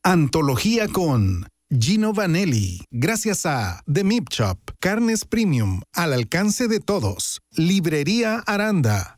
Antología con Gino Vanelli, gracias a The Meat Shop, carnes premium al alcance de todos. Librería Aranda.